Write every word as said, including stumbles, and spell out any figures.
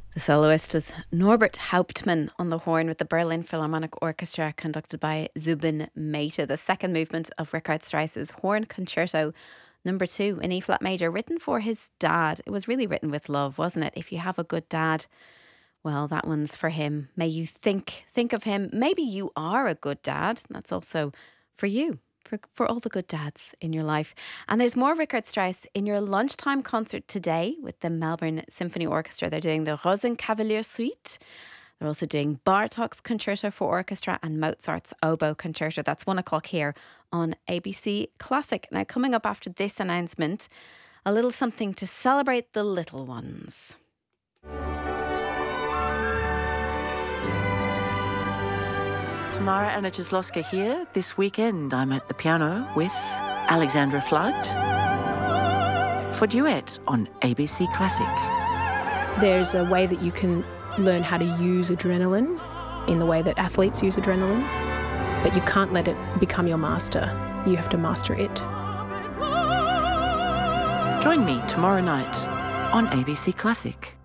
The soloist is Norbert Hauptmann on the horn with the Berlin Philharmonic Orchestra, conducted by Zubin Mehta. The second movement of Richard Strauss's Horn Concerto number two in E flat major, written for his dad. It was really written with love, wasn't it? If you have a good dad, well, that one's for him. May you think think of him. Maybe you are a good dad. That's also for you. For, for all the good dads in your life. And there's more Richard Strauss in your lunchtime concert today with the Melbourne Symphony Orchestra. They're doing the Rosenkavalier Suite. They're also doing Bartók's Concerto for Orchestra and Mozart's Oboe Concerto. That's one o'clock here on A B C Classic. Now, coming up after this announcement, a little something to celebrate the little ones. Tamara Anna Jaslovska here. This weekend I'm at the piano with Alexandra Flood for Duet on A B C Classic. There's a way that you can learn how to use adrenaline in the way that athletes use adrenaline, but you can't let it become your master. You have to master it. Join me tomorrow night on A B C Classic.